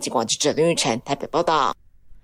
警广记者林玉成台北报道。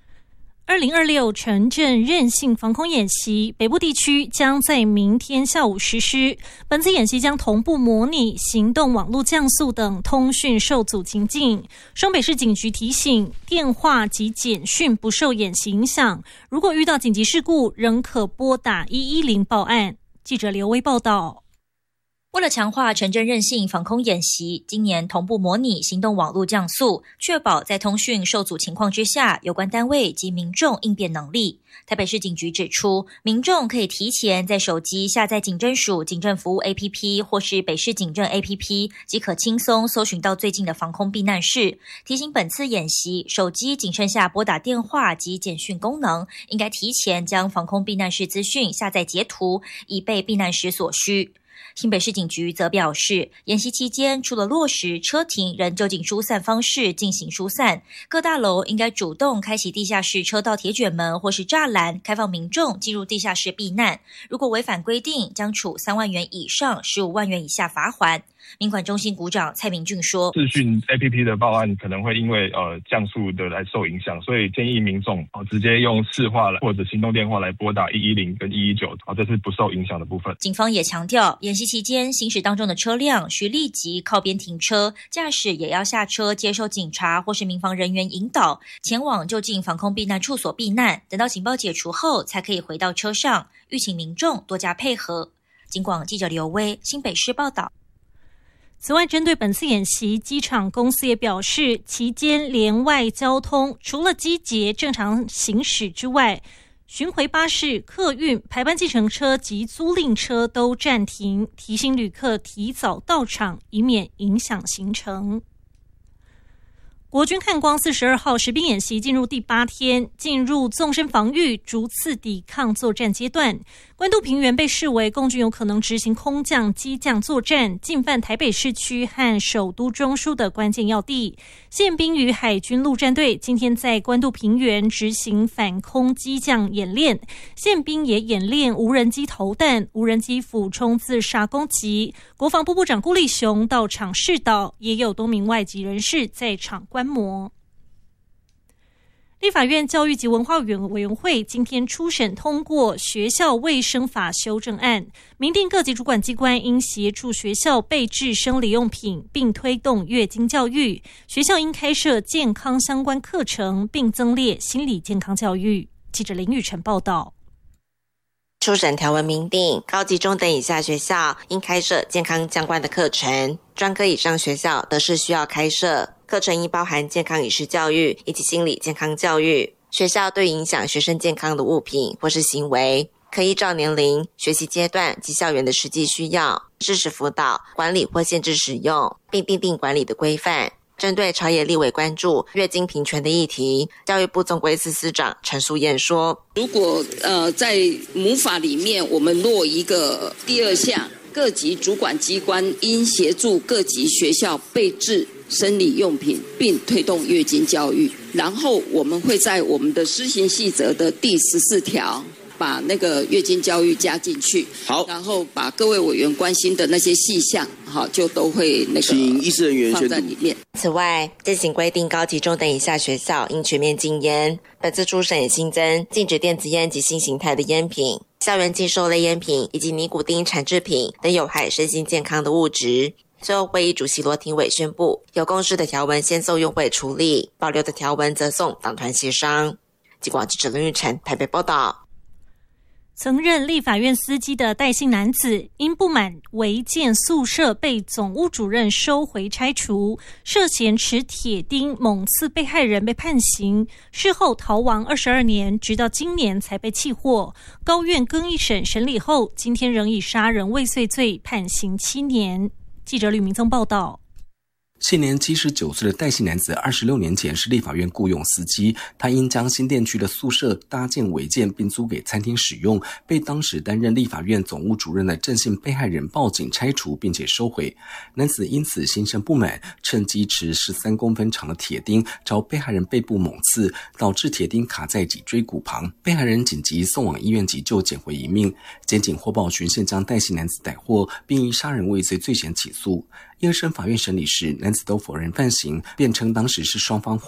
2026城镇韧性防空演习，北部地区将在明天下午实施。本次演习将同步模拟行动网络降速等通讯受阻情境。双北市警局提醒，电话及简讯不受演习影响，如果遇到紧急事故，仍可拨打110报案。记者刘威报道。 为了强化城镇韧性防空演习，今年同步模拟行动网络降速，确保在通讯受阻情况之下，有关单位及民众应变能力。台北市警局指出，民众可以提前在手机下载警政署警政服务 APP 或是北市警政 APP， 即可轻松搜寻到最近的防空避难室。提醒本次演习，手机仅剩下拨打电话及简讯功能，应该提前将防空避难室资讯下载截图，以备避难时所需。新北市警局则表示，演习期间除了落实车停人就近疏散方式进行疏散，各大楼应该主动开启地下室车道铁卷门或是栅栏，开放民众进入地下室避难。如果违反规定，将处3万元以上15万元以下罚锾。民管中心股长蔡明俊说， 视讯 APP 的报案可能会因为降速的来受影响，所以建议民众直接用市话或者行动电话来拨打110跟119，这是不受影响的部分。 警方也强调，演习期间行驶当中的车辆需立即靠边停车，驾驶也要下车接受警察或是民防人员引导，前往就近防空避难处所避难，等到警报解除后才可以回到车上，吁请民众多加配合。警广记者刘威新北市报道。 此外，针对本次演习，机场公司也表示，期间连外交通除了机捷正常行驶之外，巡回巴士、客运、排班计程车及租赁车都暂停，提醒旅客提早到场，以免影响行程。国军汉光42号实兵演习进入第8天，进入纵深防御、逐次抵抗作战阶段。关渡平原被视为共军有可能执行空降、机降作战，进犯台北市区和首都中枢的关键要地。宪兵与海军陆战队今天在关渡平原执行反空机降演练，宪兵也演练无人机投弹、无人机俯冲自杀攻击。国防部部长顾立雄到场示导，也有多名外籍人士在场观摩。立法院教育及文化委员会今天初审通过学校卫生法修正案，明定各级主管机关应协助学校备置生理用品，并推动月经教育。学校应开设健康相关课程，并增列心理健康教育。记者林玉成报道。 初审条文明定，高级中等以下学校应开设健康相关的课程，专科以上学校则是需要开设。课程应包含健康饮食教育以及心理健康教育。学校对影响学生健康的物品或是行为，可依照年龄、学习阶段及校园的实际需要，适时辅导、管理或限制使用，并订定管理的规范。针对朝野立委关注月经平权的议题，教育部总归司司长陈淑燕说， 如果在母法里面我们落一个第2项，各级主管机关应协助各级学校备置生理用品，并推动月经教育。然后我们会在我们的施行细则的第14条把那个月经教育加进去。好，然后把各位委员关心的那些细项，好，就都会那个请医师人员放在里面。 此外，现行规定高级中等以下学校应全面禁烟。本次初审也新增禁止电子烟及新形态的烟品、校园禁售类烟品以及尼古丁产制品等有害身心健康的物质。最后会议主席罗廷伟宣布，有共识的条文先送用会处理，保留的条文则送党团协商。记广记者林玉成台北报道。 曾任立法院司机的戴姓男子，因不满违建宿舍被总务主任收回拆除，涉嫌持铁钉猛刺被害人被判刑，事后逃亡22年，直到今年才被弃获。高院更一审审理后，今天仍以杀人未遂罪判刑7年。记者吕明宗报道。 现年79岁的戴姓男子26年前是立法院雇用司机，他因将新店区的宿舍搭建违建并租给餐厅使用，被当时担任立法院总务主任的郑姓被害人报警拆除并且收回。男子因此心生不满，趁机持13公分长的铁钉朝被害人背部猛刺，导致铁钉卡在脊椎骨旁，被害人紧急送往医院急救，捡回一命。检警获报循线将戴姓男子逮获，并以杀人未遂罪嫌起诉。一审法院审理时，男子都否认犯行，辩称当时是双方